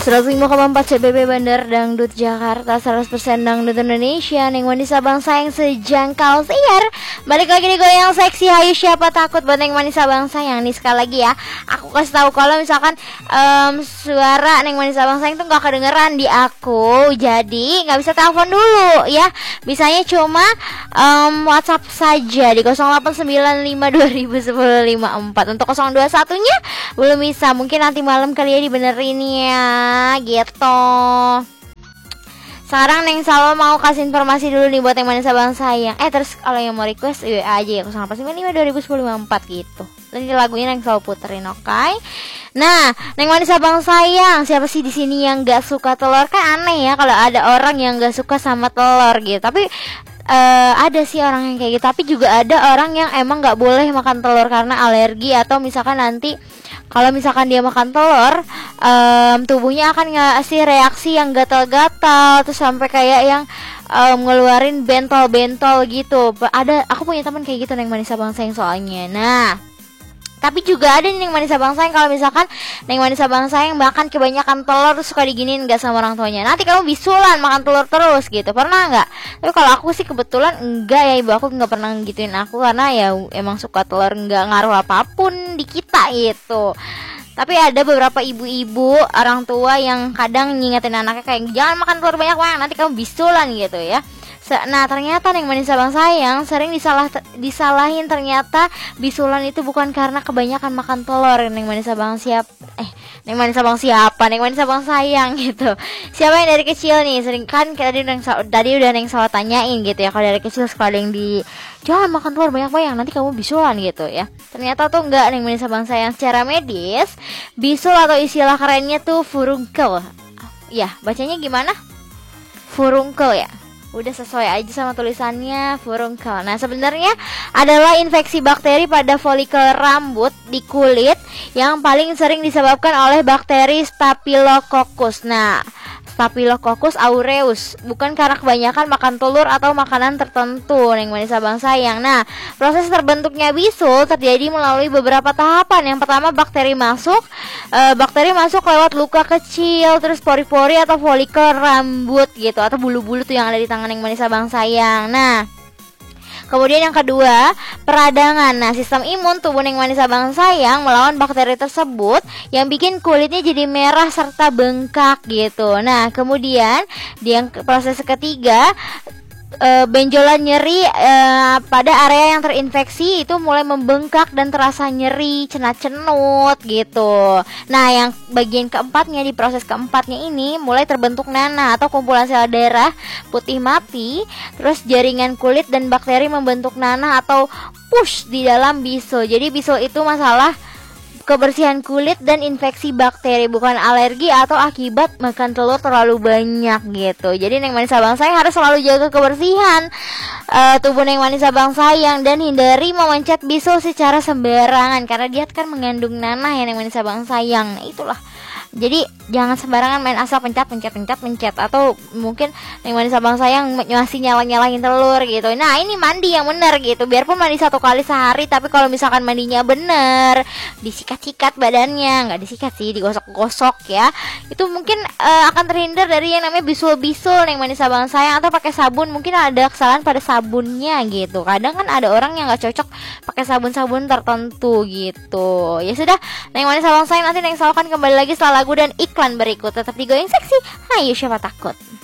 105,4 CBB Bandar Dangdut Jakarta, 100% Dangdut Indonesia. Neng Manisa Bangsa yang sejangkau siar. Balik lagi di goyang seksi. Hayu siapa takut buat Neng Manisa Bangsa yang nih. Sekali lagi ya, aku kasih tahu kalau misalkan suara Neng Manisa Bangsa itu gak kedengeran di aku, jadi gak bisa telepon dulu ya. Bisanya cuma WhatsApp saja di 0895201054. Untuk 021 nya belum bisa, mungkin nanti malam kali ya dibenerin ya gitu. Sekarang Neng Salwa mau kasih informasi dulu nih buat yang Manisa Bangsa yang terus kalau yang mau request WA aja ya 0895201054 gitu. Nanti lagunya Neng Salwa puterin, oke? Nah, Neng Manisa Bangsa yang siapa sih di sini yang gak suka telur? Kan aneh ya kalau ada orang yang gak suka sama telur gitu. Tapi ada sih orang yang kayak gitu. Tapi juga ada orang yang emang gak boleh makan telur karena alergi, atau misalkan nanti kalau misalkan dia makan telur, tubuhnya akan ngasih reaksi yang gatal-gatal, terus sampai kayak yang ngeluarin bentol-bentol gitu. Aku punya teman kayak gitu Neng Manisa Bangsa yang soalnya. Nah, tapi juga ada Neng Manisa Bangsa yang kalau misalkan Neng Manisa Bangsa yang makan kebanyakan telur terus suka diginiin gak sama orang tuanya. Nanti kamu bisulan makan telur terus gitu. Pernah gak? Tapi kalau aku sih kebetulan enggak ya, ibu aku gak pernah gituin aku karena ya emang suka telur, gak ngaruh apapun di kita gitu. Tapi ada beberapa ibu-ibu orang tua yang kadang ngingetin anaknya kayak jangan makan telur banyak-banyak nanti kamu bisulan gitu ya. Nah ternyata Neng Manisa Bangsa yang sering disalahin, ternyata bisulan itu bukan karena kebanyakan makan telur. Neng Manisa Bangsa Neng Manisa Bangsa siapa? Neng Manisa Bangsa sayang gitu. Siapa yang dari kecil nih sering kan tadi udah Neng Salwa tanyain gitu ya, kalau dari kecil suka ada yang jangan makan telur banyak-banyak nanti kamu bisulan gitu ya. Ternyata tuh enggak Neng Manisa Bangsa yang secara medis bisul atau istilah kerennya tuh furunkel. Ya, bacanya gimana? Furunkel ya. Udah sesuai aja sama tulisannya, furunkel. Nah, sebenarnya adalah infeksi bakteri pada folikel rambut di kulit yang paling sering disebabkan oleh bakteri Staphylococcus. Nah, Staphylococcus aureus, bukan karena kebanyakan makan telur atau makanan tertentu Neng Manisa Bangsa yang. Nah, proses terbentuknya bisul terjadi melalui beberapa tahapan. Yang pertama bakteri masuk lewat luka kecil, terus pori-pori atau folikel rambut gitu, atau bulu-bulu tuh yang ada di tangan Neng Manisa Bangsa yang. Nah, kemudian yang kedua, peradangan. Nah, sistem imun tubuh Neng Manisa Bangsa yang melawan bakteri tersebut yang bikin kulitnya jadi merah serta bengkak gitu. Nah, kemudian yang proses ketiga, benjolan nyeri pada area yang terinfeksi itu mulai membengkak dan terasa nyeri, cenut-cenut gitu. Nah, yang bagian keempatnya, di proses keempatnya ini mulai terbentuk nanah atau kumpulan sel darah putih mati, terus jaringan kulit dan bakteri membentuk nanah atau pus di dalam bisul. Jadi bisul itu masalah kebersihan kulit dan infeksi bakteri, bukan alergi atau akibat makan telur terlalu banyak gitu. Jadi Neng Manisa Bangsa harus selalu jaga kebersihan tubuh Neng Manisa Bangsa dan hindari memencet bisul secara sembarangan karena dia kan mengandung nanah ya Neng Manisa Bangsa yang. Itulah. Jadi jangan sembarangan main asal pencet atau mungkin Neng Manisa Bangsa yang masih nyalahin telur gitu. Nah, ini mandi yang bener gitu. Biarpun mandi 1 kali sehari, tapi kalau misalkan mandinya bener, disikat-sikat badannya, nggak disikat sih, digosok-gosok ya, itu mungkin akan terhindar dari yang namanya bisul-bisul Neng Manisa Bangsa atau pakai sabun. Mungkin ada kesalahan pada sabunnya gitu. Kadang kan ada orang yang nggak cocok pakai sabun-sabun tertentu gitu. Ya sudah, Neng Manisa Bangsa nanti Neng Salwa kan kembali lagi setelah lagu dan iklan berikut. Tetap di Goyang Seksi. Hayu siapa takut.